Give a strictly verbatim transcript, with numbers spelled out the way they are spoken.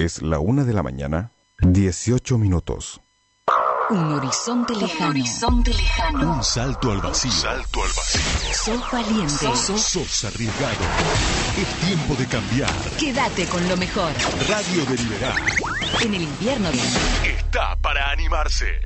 Es la una de la mañana, dieciocho minutos. Un horizonte lejano. Un horizonte lejano. Un salto al vacío. Un salto al vacío. Sos valiente. Sos, sos arriesgado. Es tiempo de cambiar. Quédate con lo mejor. Radio Deliberá. En el invierno está para animarse.